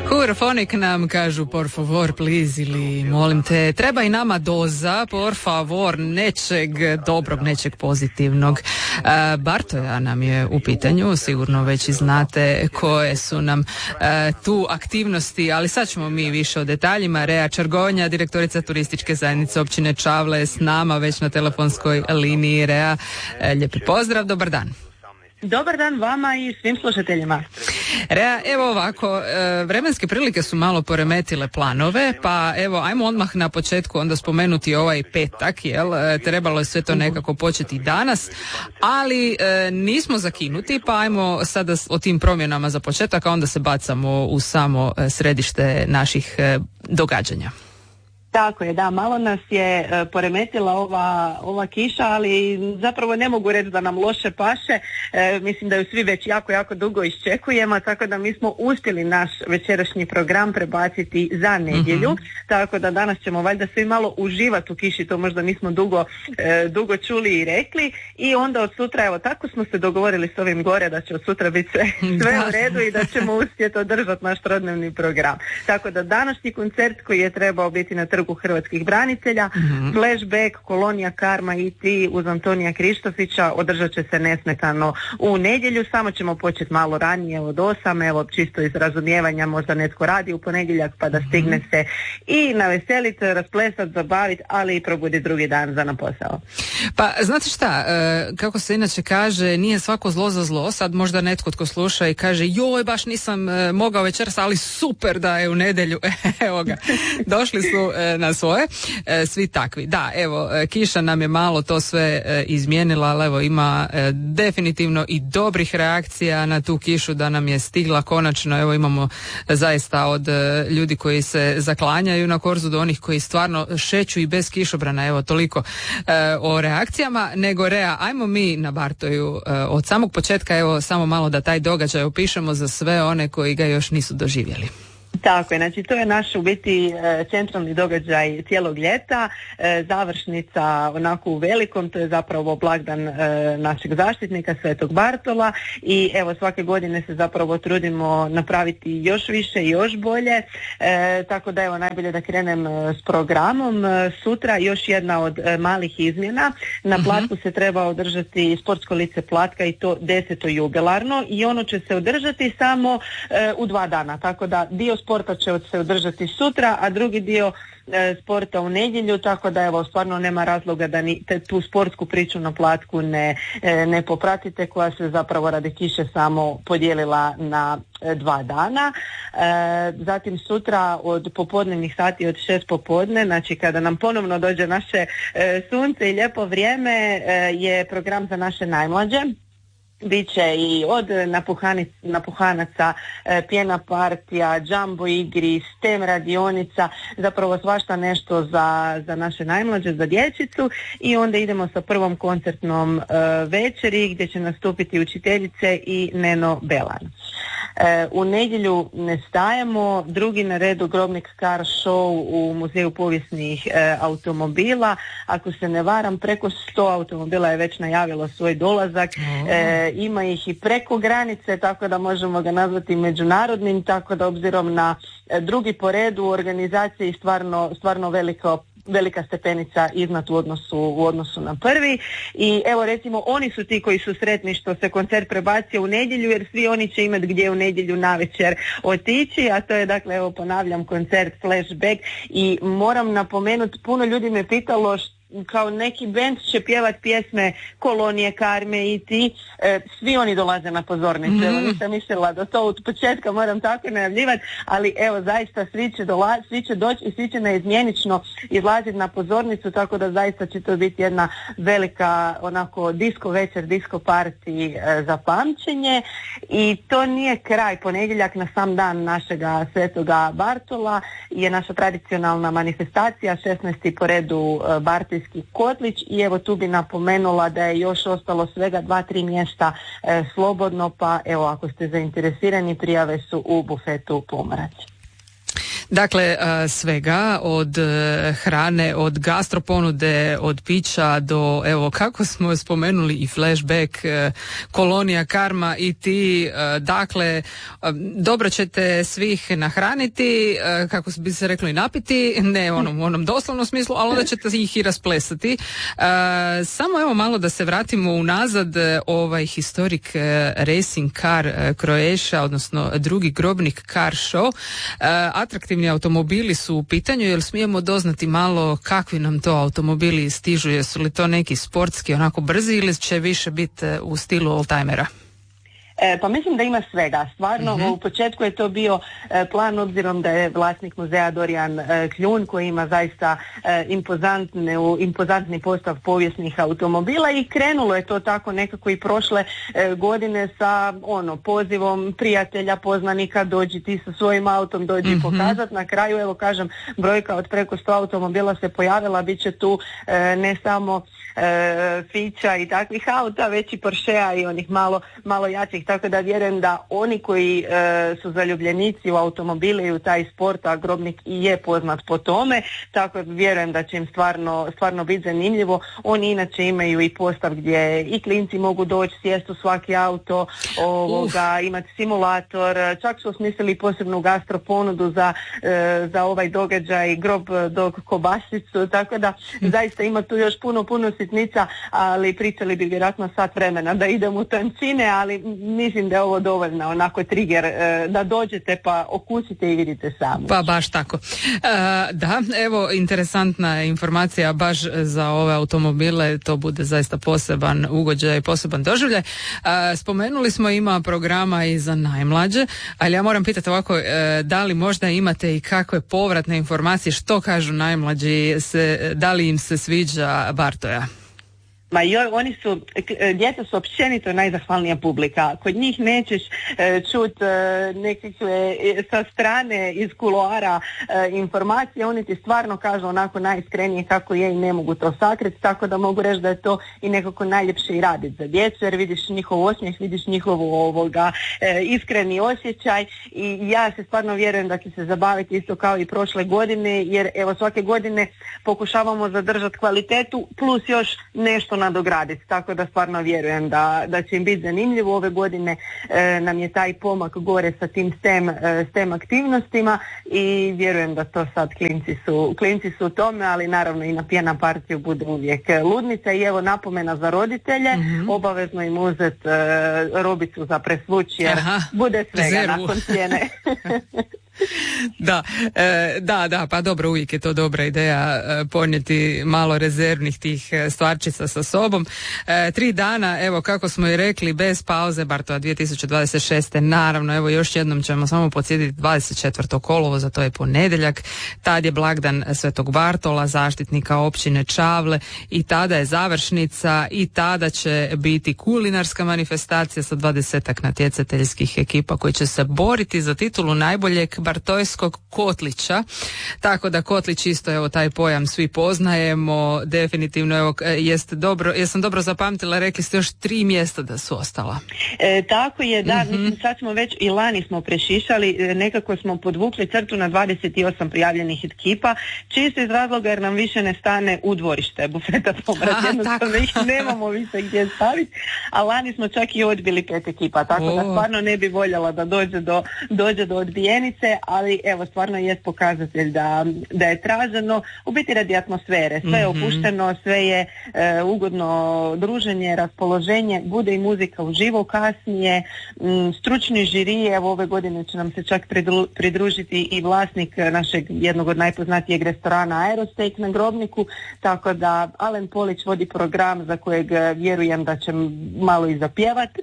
Hurofonik nam kažu por favor, please ili molim te, treba i nama doza, por favor, nečeg dobrog, nečeg pozitivnog. Bartoja nam je u pitanju, sigurno već i znate koje su nam tu aktivnosti, ali sad ćemo mi više o detaljima. Rea Čargonja, direktorica turističke zajednice općine Čavle, s nama već na telefonskoj liniji. Rea, lijepi pozdrav, dobar dan. Dobar dan vama i svim slušateljima. Rea, evo ovako, vremenske prilike su malo poremetile planove, pa evo, ajmo odmah na početku onda spomenuti ovaj petak, jel? Trebalo je sve to nekako početi danas, ali nismo zakinuti, pa ajmo sada o tim promjenama za početak, a onda se bacamo u samo središte naših događanja. Tako je, da, malo nas je poremetila ova kiša, ali zapravo ne mogu reći da nam loše paše. Mislim da ju svi već jako dugo iščekujemo, tako da mi smo uspjeli naš večerašnji program prebaciti za nedjelju, tako da danas ćemo valjda svi malo uživati u kiši, to možda nismo dugo čuli i rekli, i onda od sutra, evo tako smo se dogovorili s ovim gore da će od sutra biti sve u redu i da ćemo uspjeti održati naš trodnevni program. Tako da današnji koncert koji je trebao biti na Trgu hrvatskih branitelja, Flashback, Kolonija Karma i ti uz Antonija Krištofića održat će se nesmetano u nedjelju, samo ćemo početi malo ranije od 8, evo čisto iz razumijevanja, možda netko radi u ponedjeljak pa da stigne se i naveseliti, rasplesati, zabaviti, ali i probudi drugi dan za na posao. Pa znate šta, kako se inače kaže, nije svako zlo za zlo, sad možda netko tko sluša i kaže joj baš nisam mogao večeras, ali super da je u nedjelju, evo ga, došli su na svoje, svi takvi. Da, evo, kiša nam je malo to sve izmijenila, ali evo ima definitivno i dobrih reakcija na tu kišu da nam je stigla konačno. Evo imamo zaista od ljudi koji se zaklanjaju na korzu do onih koji stvarno šeću i bez kišobrana. Evo toliko o reakcijama. Nego Rea, ajmo mi na Bartoju od samog početka, evo samo malo da taj događaj opišemo za sve one koji ga još nisu doživjeli. Tako je, znači to je naš u biti centralni događaj cijelog ljeta, završnica onako u velikom, to je zapravo blagdan našeg zaštitnika Svetog Bartola, i evo svake godine se zapravo trudimo napraviti još više i još bolje, tako da evo najbolje da krenem s programom. Sutra još jedna od malih izmjena, na Platku se treba održati sportsko lice Platka i to 10. jubilarno, i ono će se održati samo u 2 dana, tako da dio sporta će se održati sutra, a drugi dio sporta u nedjelju, tako da evo stvarno nema razloga da tu sportsku priču na Platku ne popratite, koja se zapravo radi kiše samo podijelila na 2 dana. Zatim sutra od popodnevnih sati od 6 popodne, znači kada nam ponovno dođe naše sunce i lijepo vrijeme, je program za naše najmlađe. Biće i od napuhanaca, pjena partija, džambo igri, STEM radionica, zapravo svašta nešto za naše najmlađe, za dječicu, i onda idemo sa prvom koncertnom večeri gdje će nastupiti učiteljice i Neno Belan. U nedjelju ne stajemo, drugi na redu Grobnik Car Show u Muzeju povijesnih automobila. Ako se ne varam, preko 100 automobila je već najavilo svoj dolazak. Ima ih i preko granice, tako da možemo ga nazvati međunarodnim, tako da obzirom na drugi po redu u organizaciji stvarno velika stepenica iznad u odnosu na prvi. I evo recimo oni su ti koji su sretni što se koncert prebacio u nedjelju, jer svi oni će imati gdje u nedjelju navečer otići, a to je dakle, evo ponavljam, koncert Flashback. I moram napomenuti, puno ljudi me pitalo kao neki bend će pjevati pjesme Kolonije Karme i ti, svi oni dolaze na pozornicu. Evo nisam mislila da to od početka moram tako najavljivati, ali evo zaista svi će doći i svi će neizmjenično izlaziti na pozornicu, tako da zaista će to biti jedna velika onako disco večer, disco party za pamćenje. I to nije kraj. Ponedjeljak na sam dan našega Svetoga Bartola je naša tradicionalna manifestacija, 16. po redu Barti Kotlić, i evo tu bi napomenula da je još ostalo svega 2-3 mjesta slobodno, pa evo ako ste zainteresirani, prijave su u bufetu Pomorac. Dakle, svega od hrane, od gastroponude, od pića do, evo, kako smo spomenuli i flashback, kolonija, karma i ti, dakle, dobro ćete svih nahraniti, kako bi se reklo i napiti, ne u onom doslovnom smislu, ali onda ćete ih i rasplesati. Samo evo malo da se vratimo unazad, ovaj Historic Racing Car Croatia, odnosno drugi grobnik car show. Atraktivni automobili su u pitanju, jer smijemo doznati malo kakvi nam to automobili stižu, jesu li to neki sportski, onako brzi, ili će više biti u stilu oldtimera? Pa mislim da ima svega. Stvarno, u početku je to bio plan, obzirom da je vlasnik muzeja Dorijan Kljun, koji ima zaista impozantni postav povijesnih automobila, i krenulo je to tako nekako i prošle godine sa pozivom prijatelja, poznanika, dođi ti sa svojim autom, dođi pokazati. Na kraju, evo kažem, brojka od preko 100 automobila se pojavila, bit će tu ne samo Fića i takvih auta, već i Porschea i onih malo jačih, tako da vjerujem da oni koji su zaljubljenici u automobile i u taj sport, a grobnik i je poznat po tome, tako vjerujem da će im stvarno biti zanimljivo. Oni inače imaju i postav gdje i klinci mogu doći, sjesti u svaki auto, imati simulator, čak su osmislili posebnu gastroponudu za ovaj događaj, grob dog kobasicu, tako da zaista ima tu još puno sitnica, ali pričali bi vjerojatno sat vremena da idemo u tancine, ali mislim da je ovo dovoljno onako trigger da dođete pa okusite i vidite sami. Pa baš tako. Da, evo interesantna informacija baš za ove automobile, to bude zaista poseban ugođaj i poseban doživljaj. Spomenuli smo, ima programa i za najmlađe, ali ja moram pitati ovako, da li možda imate i kakve povratne informacije, što kažu najmlađi, da li im se sviđa Bartoja? Ma oni su, djeca su općenito najzahvalnija publika. Kod njih nećeš čuti nekakve sa strane iz kuloara informacije, oni ti stvarno kažu onako najiskrenije kako je i ne mogu to sakriti, tako da mogu reći da je to i nekako najljepše i raditi za djecu, jer vidiš njihov osmijeh, vidiš njihovu iskreni osjećaj, i ja se stvarno vjerujem da će se zabaviti isto kao i prošle godine, jer evo svake godine pokušavamo zadržati kvalitetu plus još nešto nadograditi, tako da stvarno vjerujem da će im biti zanimljivo. Ove godine nam je taj pomak gore sa tim STEM aktivnostima i vjerujem da to sad klinci su u tome, ali naravno i na pjena partiju bude uvijek ludnica. I evo napomena za roditelje, obavezno im uzeti robicu za presvući, jer bude svega nakon pjene. Da, pa dobro, uvijek je to dobra ideja ponijeti malo rezervnih tih stvarčica sa sobom. 3 dana, evo kako smo i rekli, bez pauze, Bartova 2026. Naravno, evo još jednom ćemo samo podsjetiti, 24. kolovoza, to je ponedjeljak, tad je blagdan Svetog Bartola, zaštitnika općine Čavle, i tada je završnica, i tada će biti kulinarska manifestacija sa 20 natjecateljskih ekipa koji će se boriti za titulu najboljeg bartojskog kotlića, tako da kotlić isto, evo taj pojam svi poznajemo, definitivno, evo, jesam dobro zapamtila, rekli ste još 3 mjesta da su ostala. Tako je, da, mislim, sad smo već i lani smo prešišali, nekako smo podvukli crtu na 28 prijavljenih ekipa, čisto iz razloga jer nam više ne stane u dvorište bufeta Pomrad, jednostavno ih nemamo više gdje staviti, a lani smo čak i odbili 5 ekipa, tako da stvarno ne bi voljela da dođe do odbijenice, ali evo stvarno je pokazatelj da je traženo, u biti radi atmosfere, sve je opušteno, sve je ugodno druženje, raspoloženje, bude i muzika uživo kasnije, stručni žiri, evo ove godine će nam se čak pridružiti i vlasnik našeg jednog od najpoznatijeg restorana Aerosteak na Grobniku, tako da Alen Polić vodi program za kojeg vjerujem da će malo i zapjevati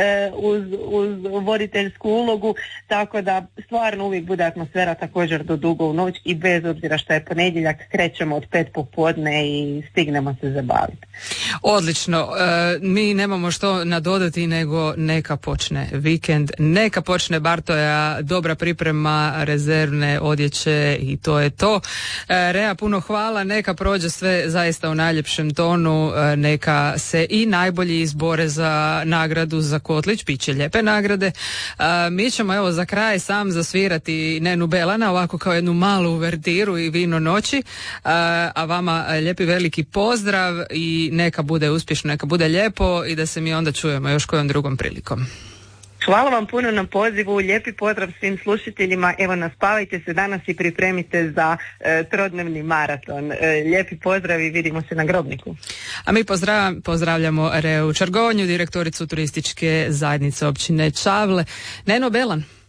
uz voditeljsku ulogu, tako da stvarno uvijek bude atmosfera također do dugo u noć, i bez obzira što je ponedjeljak krećemo od 5 popodne i stignemo se zabaviti. Odlično, mi nemamo što nadodati nego neka počne vikend, neka počne Bartoja, dobra priprema rezervne odjeće i to je to. Rea, puno hvala, neka prođe sve zaista u najljepšem tonu, neka se i najbolji izbore za nagradu za kotlić, bit će lijepe nagrade. Mi ćemo evo za kraj sam zasvirati slušati Nenu Belana, ovako kao jednu malu uvertiru i vino noći, a vama lijepi veliki pozdrav i neka bude uspješno, neka bude lijepo i da se mi onda čujemo još kojom drugom prilikom. Hvala vam puno na pozivu, lijepi pozdrav svim slušateljima, evo naspavajte se danas i pripremite za trodnevni maraton. Lijepi pozdrav i vidimo se na Grobniku. A mi pozdravljamo Reu Čargonju, direktoricu turističke zajednice općine Čavle. Neno Belan.